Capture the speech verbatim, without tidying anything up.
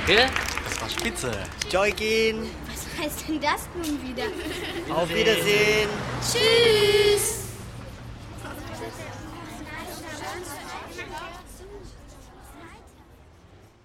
Danke, das war spitze. Joykin. Was heißt denn das nun wieder? Auf Wiedersehen. Tschüss.